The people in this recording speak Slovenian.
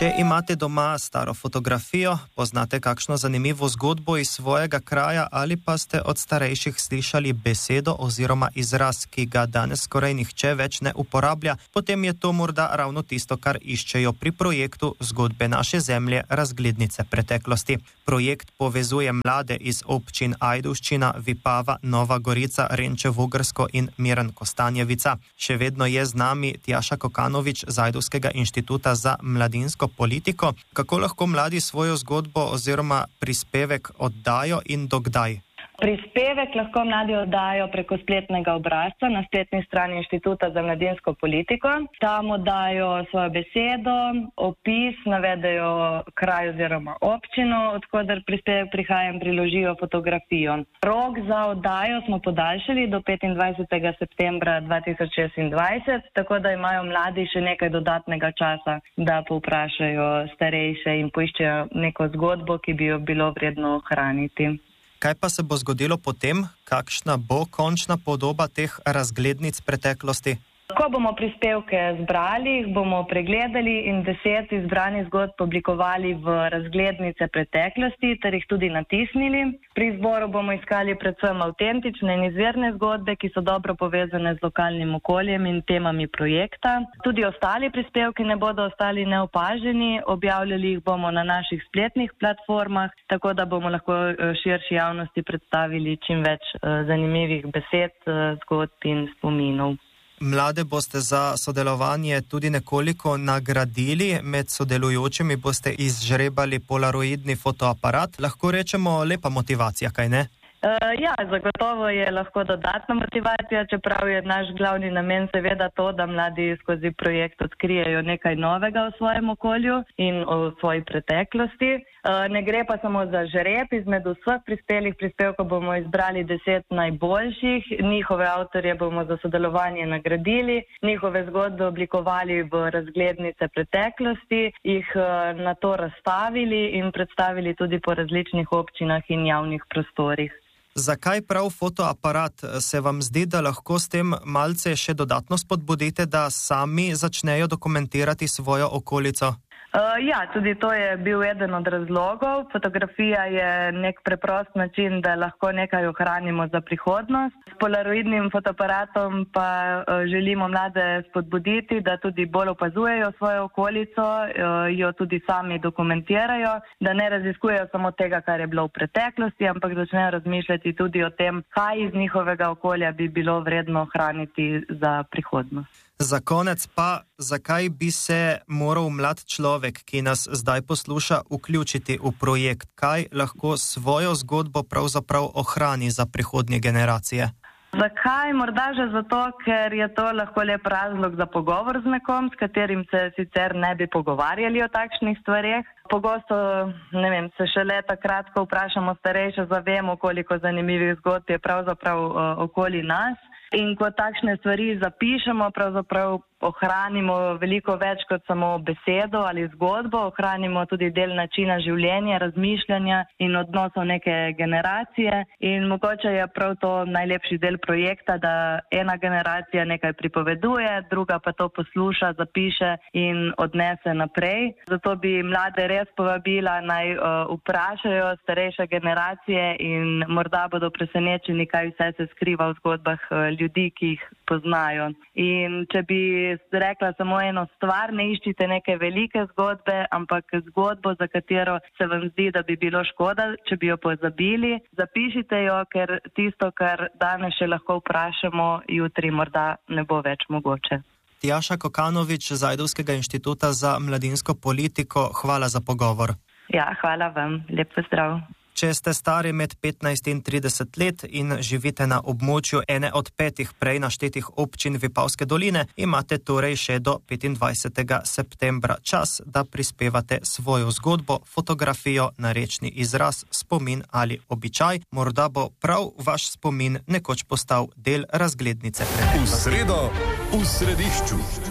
Če imate doma staro fotografijo, poznate kakšno zanimivo zgodbo iz svojega kraja ali pa ste od starejših slišali besedo oziroma izraz, ki ga danes skoraj nihče več ne uporablja, potem je to morda ravno tisto, kar iščejo pri projektu Zgodbe naše zemlje, razglednice preteklosti. Projekt povezuje mlade iz občin Ajdovščina, Vipava, Nova Gorica, Renče, Vogrsko in Miran Kostanjevica. Še vedno je z nami Tjaša Kokanovič z Ajdovskega inštituta za mladinsko politiko. Kako lahko mladi svojo zgodbo oziroma prispevek oddajo in dokdaj? Prispevek lahko mladi oddajo preko spletnega obrazca na spletni strani Inštituta za mladinsko politiko. Tam oddajo svojo besedo, opis, navedejo kraj oziroma občino, odkoder prispevek prihaja in priložijo fotografijo. Rok za oddajo smo podaljšali do 25. septembra 2026, tako da imajo mladi še nekaj dodatnega časa, da povprašajo starejše in poiščejo neko zgodbo, ki bi jo bilo vredno ohraniti. Kaj pa se bo zgodilo potem? Kakšna bo končna podoba teh razglednic preteklosti? Ko bomo prispevke zbrali, jih bomo pregledali in 10 izbranih zgodb oblikovali v razglednice preteklosti ter jih tudi natisnili. Pri izboru bomo iskali predvsem avtentične in izvirne zgodbe, ki so dobro povezane z lokalnim okoljem in temami projekta. Tudi ostali prispevki ne bodo ostali neopaženi, objavljali jih bomo na naših spletnih platformah, tako da bomo lahko širši javnosti predstavili čim več zanimivih besed, zgodb in spominov. Mlade boste za sodelovanje tudi nekoliko nagradili, med sodelujočimi boste izžrebali polaroidni fotoaparat. Lahko rečemo lepa motivacija, kaj ne? Ja, zagotovo je lahko dodatna motivacija, čeprav je naš glavni namen seveda to, da mladi skozi projekt odkrijejo nekaj novega v svojem okolju in o svoji preteklosti. Ne gre pa samo za žreb, izmed vseh prispelih prispevkov bomo izbrali 10 najboljših, njihove avtorje bomo za sodelovanje nagradili, njihove zgodbe oblikovali v razglednice preteklosti, jih nato razstavili in predstavili tudi po različnih občinah in javnih prostorih. Zakaj prav fotoaparat? Se vam zdi, da lahko s tem malce še dodatno spodbudite, da sami začnejo dokumentirati svojo okolico? Ja, tudi to je bil eden od razlogov. Fotografija je nek preprost način, da lahko nekaj ohranimo za prihodnost. S polaroidnim fotoaparatom pa želimo mlade spodbuditi, da tudi bolj opazujejo svojo okolico, jo tudi sami dokumentirajo, da ne raziskujejo samo tega, kar je bilo v preteklosti, ampak začnejo razmišljati tudi o tem, kaj iz njihovega okolja bi bilo vredno ohraniti za prihodnost. Za konec pa, zakaj bi se moral mlad človek, ki nas zdaj posluša, vključiti v projekt? Kaj lahko svojo zgodbo pravzaprav ohrani za prihodnje generacije? Zakaj? Morda že zato, ker je to lahko lep razlog za pogovor z nekom, s katerim se sicer ne bi pogovarjali o takšnih stvareh. Pogosto, se šele takrat, ko vprašamo starejše, zavemo, koliko zanimivih zgodb je pravzaprav okoli nas. In ko takšne stvari zapišemo, pravzaprav ohranimo veliko več kot samo besedo ali zgodbo, ohranimo tudi del načina življenja, razmišljanja in odnosov neke generacije. In mogoče je prav to najlepši del projekta, da ena generacija nekaj pripoveduje, druga pa to posluša, zapiše in odnese naprej. Zato bi mlade res povabila naj vprašajo starejše generacije in morda bodo presenečeni, kaj vse se skriva v zgodbah ljudi, ki jih poznajo. In če bi rekla samo eno stvar, ne iščite neke velike zgodbe, ampak zgodbo, za katero se vam zdi, da bi bilo škoda, če bi jo pozabili. Zapišite jo, ker tisto, kar danes še lahko vprašamo, jutri morda ne bo več mogoče. Tjaša Kokanovič z Ajdovskega inštituta za mladinsko politiko, hvala za pogovor. Ja, hvala vam. Lep pozdrav. Če ste stari med 15 in 30 let in živite na območju ene od 5 prej naštetih občin Vipavske doline, imate torej še do 25. septembra čas, da prispevate svojo zgodbo, fotografijo, narečni izraz, spomin ali običaj. Morda bo prav vaš spomin nekoč postal del razglednice preteklosti. V sredo v središču.